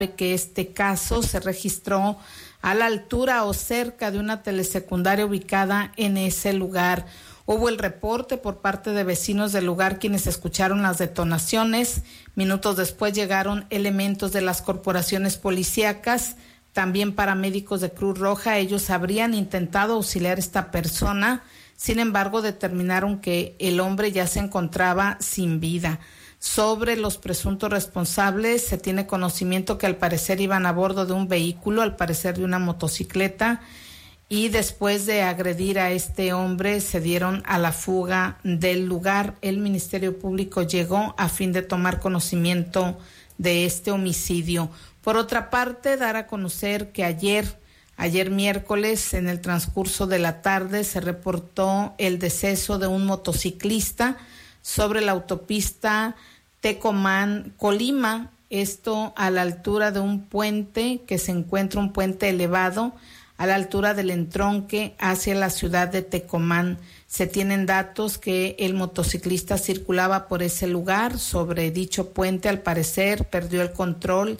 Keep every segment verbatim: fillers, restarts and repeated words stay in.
que este caso se registró a la altura o cerca de una telesecundaria ubicada en ese lugar. Hubo el reporte por parte de vecinos del lugar quienes escucharon las detonaciones. Minutos después llegaron elementos de las corporaciones policíacas, también paramédicos de Cruz Roja. Ellos habrían intentado auxiliar a esta persona, sin embargo determinaron que el hombre ya se encontraba sin vida. Sobre los presuntos responsables, se tiene conocimiento que al parecer iban a bordo de un vehículo, al parecer de una motocicleta, y después de agredir a este hombre se dieron a la fuga del lugar. El Ministerio Público llegó a fin de tomar conocimiento de este homicidio. Por otra parte, dar a conocer que ayer, ayer miércoles, en el transcurso de la tarde, se reportó el deceso de un motociclista sobre la autopista Tecomán, Colima, esto a la altura de un puente que se encuentra, un puente elevado, a la altura del entronque hacia la ciudad de Tecomán. Se tienen datos que el motociclista circulaba por ese lugar, sobre dicho puente, al parecer perdió el control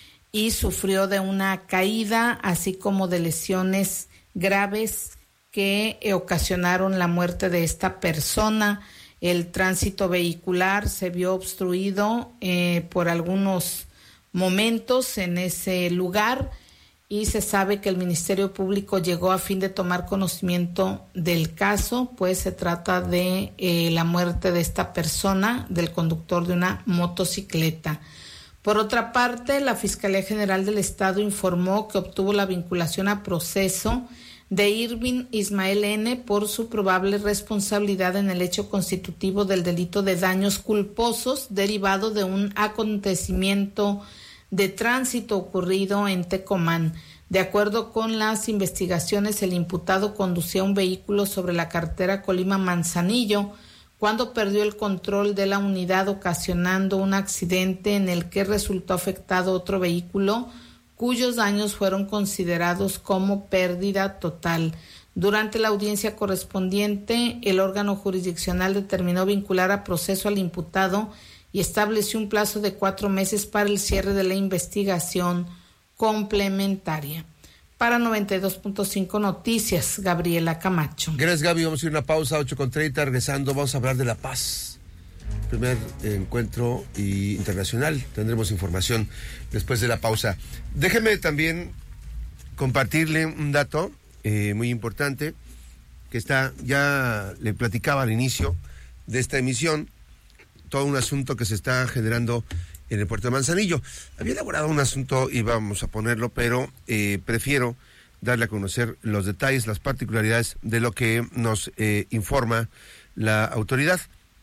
y sufrió de una caída, así como de lesiones graves que ocasionaron la muerte de esta persona. El tránsito vehicular se vio obstruido eh, por algunos momentos en ese lugar y se sabe que el Ministerio Público llegó a fin de tomar conocimiento del caso, pues se trata de eh, la muerte de esta persona, del conductor de una motocicleta. Por otra parte, la Fiscalía General del Estado informó que obtuvo la vinculación a proceso de Irving Ismael N. por su probable responsabilidad en el hecho constitutivo del delito de daños culposos derivado de un acontecimiento de tránsito ocurrido en Tecomán. De acuerdo con las investigaciones, el imputado conducía un vehículo sobre la carretera Colima-Manzanillo cuando perdió el control de la unidad, ocasionando un accidente en el que resultó afectado otro vehículo, cuyos daños fueron considerados como pérdida total. Durante la audiencia correspondiente, el órgano jurisdiccional determinó vincular a proceso al imputado y estableció un plazo de cuatro meses para el cierre de la investigación complementaria. Para noventa y dos punto cinco Noticias, Gabriela Camacho. Gracias, Gaby. Vamos a ir a una pausa, ocho con treinta. Regresando, vamos a hablar de la paz. Primer encuentro internacional. Tendremos información después de la pausa. Déjeme también compartirle un dato eh, muy importante que está, ya le platicaba al inicio de esta emisión, todo un asunto que se está generando en el puerto de Manzanillo. Había elaborado un asunto y vamos a ponerlo, pero eh, prefiero darle a conocer los detalles, las particularidades de lo que nos eh, informa la autoridad.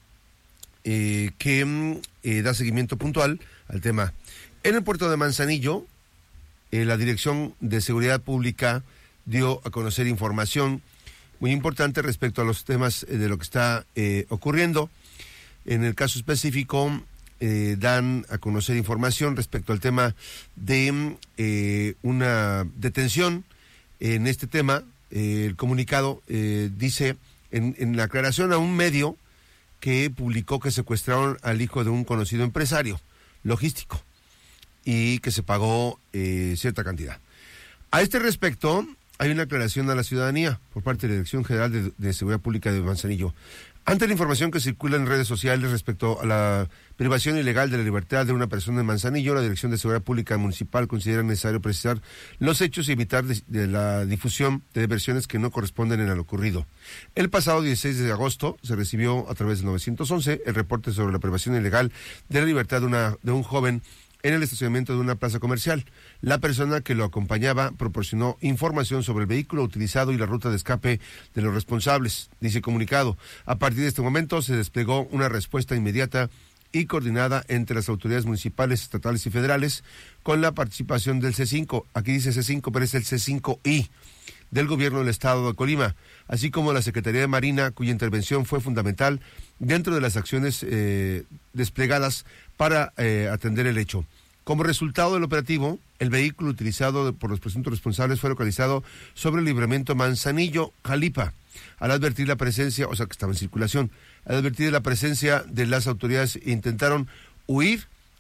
Eh, que eh, da seguimiento puntual al tema. En el puerto de Manzanillo, eh, la Dirección de Seguridad Pública dio a conocer información muy importante respecto a los temas eh, de lo que está eh, ocurriendo. En el caso específico, eh, dan a conocer información respecto al tema de eh, una detención. En este tema, eh, el comunicado eh, dice, en, en la aclaración a un medio que publicó que secuestraron al hijo de un conocido empresario logístico y que se pagó eh, cierta cantidad. A este respecto, hay una aclaración a la ciudadanía por parte de la Dirección General de, de Seguridad Pública de Manzanillo. Ante la información que circula en redes sociales respecto a la privación ilegal de la libertad de una persona en Manzanillo, la Dirección de Seguridad Pública Municipal considera necesario precisar los hechos y evitar de, de la difusión de versiones que no corresponden en lo ocurrido. El pasado dieciséis de agosto se recibió a través del nueve once el reporte sobre la privación ilegal de la libertad de, una, de un joven en el estacionamiento de una plaza comercial. La persona que lo acompañaba proporcionó información sobre el vehículo utilizado y la ruta de escape de los responsables. Dice el comunicado, a partir de este momento se desplegó una respuesta inmediata y coordinada entre las autoridades municipales, estatales y federales con la participación del C cinco. Aquí dice C cinco, pero es el C cinco I del gobierno del estado de Colima, así como la Secretaría de Marina, cuya intervención fue fundamental dentro de las acciones eh, desplegadas para eh, atender el hecho. Como resultado del operativo, el vehículo utilizado por los presuntos responsables fue localizado sobre el libramiento Manzanillo, Jalipa. Al advertir la presencia, o sea que estaba en circulación, al advertir la presencia de las autoridades, intentaron huir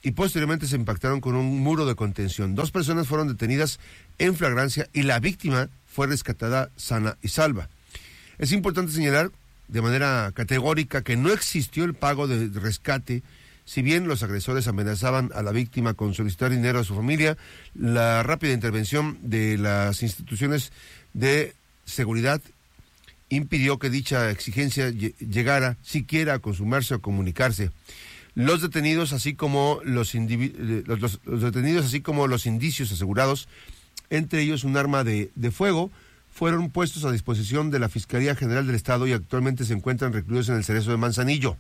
y posteriormente se impactaron con un muro de contención. Dos personas fueron detenidas en flagrancia y la víctima fue rescatada sana y salva. Es importante señalar de manera categórica que no existió el pago de rescate. Si bien los agresores amenazaban a la víctima con solicitar dinero a su familia, la rápida intervención de las instituciones de seguridad impidió que dicha exigencia llegara siquiera a consumarse o comunicarse. Los detenidos, así como los, individu- los, los, los detenidos, así como los indicios asegurados, entre ellos un arma de, de fuego, fueron puestos a disposición de la Fiscalía General del Estado y actualmente se encuentran recluidos en el Cerezo de Manzanillo.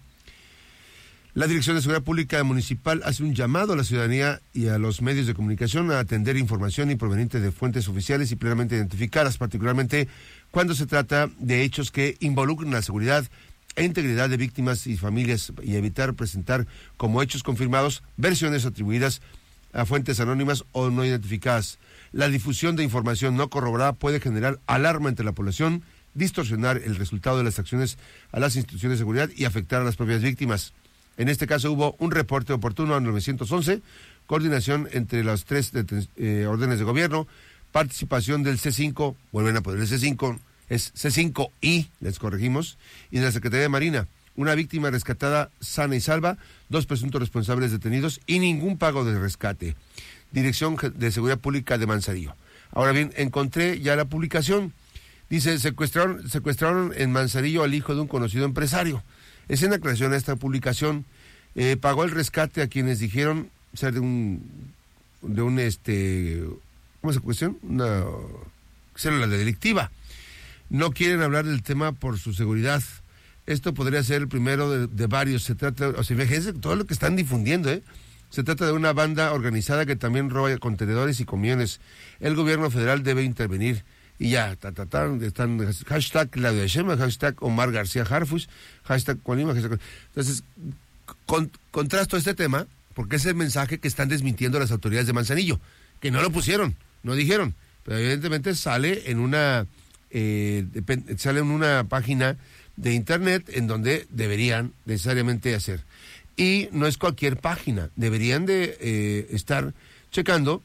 La Dirección de Seguridad Pública Municipal hace un llamado a la ciudadanía y a los medios de comunicación a atender información y proveniente de fuentes oficiales y plenamente identificadas, particularmente cuando se trata de hechos que involucren la seguridad e integridad de víctimas y familias, y evitar presentar como hechos confirmados versiones atribuidas a fuentes anónimas o no identificadas. La difusión de información no corroborada puede generar alarma entre la población, distorsionar el resultado de las acciones a las instituciones de seguridad y afectar a las propias víctimas. En este caso hubo un reporte oportuno al nueve once, coordinación entre las tres eh, órdenes de gobierno, participación del C cinco, vuelven a poner el C cinco, es C cinco I, les corregimos, y de la Secretaría de Marina. Una víctima rescatada sana y salva, dos presuntos responsables detenidos y ningún pago de rescate. Dirección de Seguridad Pública de Manzanillo. Ahora bien, encontré ya la publicación. Dice, secuestraron, secuestraron en Manzanillo al hijo de un conocido empresario. Es en aclaración a esta publicación. Eh, pagó el rescate a quienes dijeron ser de un, de un, este, ¿cómo se cuestión? Una célula delictiva. No quieren hablar del tema por su seguridad. Esto podría ser el primero de, de varios. Se trata, o sea, fíjense todo lo que están difundiendo, ¿eh? Se trata de una banda organizada que también roba contenedores y camiones. El gobierno federal debe intervenir. Y ya, ta, ta, ta, están hashtag Claudia Sheinbaum, hashtag Omar García Harfuch, hashtag Colima, hashtag... Entonces, con, contrasto este tema, porque es el mensaje que están desmintiendo las autoridades de Manzanillo, que no lo pusieron, no dijeron, pero evidentemente sale en una, eh, depend, sale en una página de internet en donde deberían necesariamente hacer. Y no es cualquier página, deberían de eh, estar checando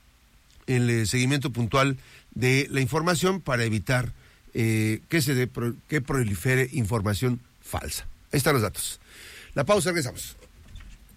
el eh, seguimiento puntual de la información para evitar eh, que se de, que prolifere información falsa. Ahí están los datos. La pausa, regresamos.